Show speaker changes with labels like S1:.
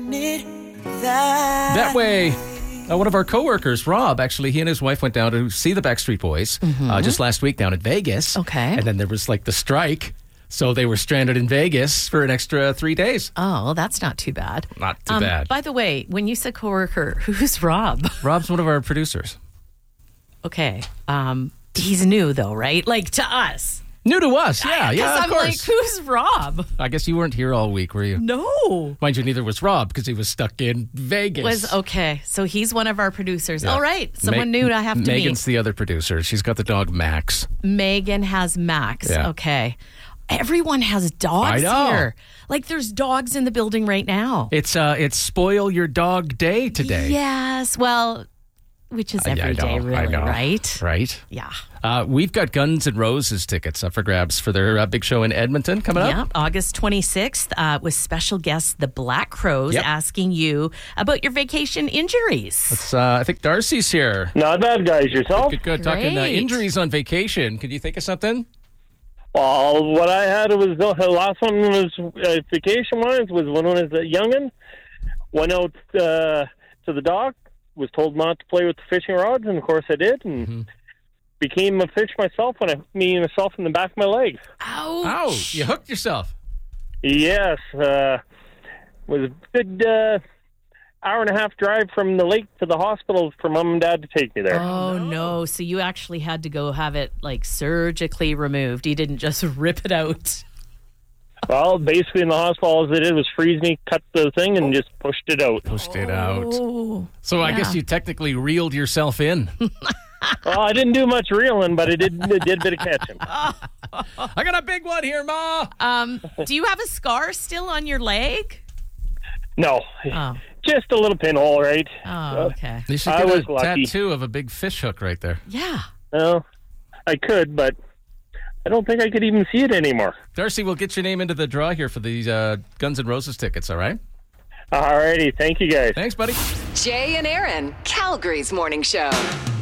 S1: That way, one of our coworkers, Rob, actually, he and his wife went down to see the Backstreet Boys just last week down in Vegas.
S2: Okay.
S1: And then there was like the strike. So they were stranded in Vegas for an extra 3 days.
S2: Oh, well, that's not too bad.
S1: Not too bad.
S2: By the way, when you said coworker, who's Rob?
S1: Rob's one of our producers.
S2: Okay. He's new, though, right? Like, to us.
S1: New to us, yeah, of
S2: I'm
S1: course.
S2: like, who's Rob?
S1: I guess you weren't here all week, were you?
S2: No.
S1: Mind you, neither was Rob because he was stuck in Vegas.
S2: Okay, so he's one of our producers.
S1: Yeah.
S2: All right, someone new I have to
S1: Megan's
S2: meet.
S1: the other producer. She's got the dog Max.
S2: Megan has Max.
S1: Yeah.
S2: Okay. Everyone has dogs
S1: I know.
S2: here. Like, there's dogs in the building right now.
S1: It's Spoil Your Dog Day today.
S2: Yes, well, which is every day, really,
S1: I know.
S2: right?
S1: Right.
S2: Yeah.
S1: We've got Guns N' Roses tickets up for grabs for their big show in Edmonton coming up.
S2: Yeah, August 26th with special guests, the Black Crows,
S1: Yep.
S2: asking you about your vacation injuries.
S1: It's, I think Darcy's here.
S3: Not bad, guys. Yourself?
S1: Good. Talking
S2: Great.
S1: injuries on vacation. Could you think of something?
S3: Well, what I had was the last one was vacation-wise was when I was a youngin'. Went out to the dock, was told not to play with the fishing rods, and of course I did, and became a fish myself when I hit myself in the back of my leg.
S2: Ouch.
S1: Ow, you hooked yourself.
S3: Yes, was a good hour and a half drive from the lake to the hospital for Mom and Dad to take me there.
S2: Oh, no. So you actually had to go have it, like, surgically removed. You didn't just rip it out.
S3: Well, basically in the hospital, all they did was freeze me, cut the thing, and just pushed it out.
S1: Pushed it out.
S2: Oh.
S1: So I guess you technically reeled yourself in.
S3: Well, I didn't do much reeling, but it did a bit of catching.
S1: I got a big one here, Ma.
S2: Do you have a scar still on your leg?
S3: No,
S2: Oh.
S3: just a little pinhole, right?
S2: Oh, okay.
S1: You should
S3: I
S1: get
S3: was
S1: a
S3: lucky.
S1: tattoo of a big fish hook right there.
S2: Yeah.
S3: Well, I could, but I don't think I could even see it anymore.
S1: Darcy, we'll get your name into the draw here for these Guns N' Roses tickets, all right?
S3: All righty. Thank you, guys.
S1: Thanks, buddy.
S4: Jay and Aaron, Calgary's morning show.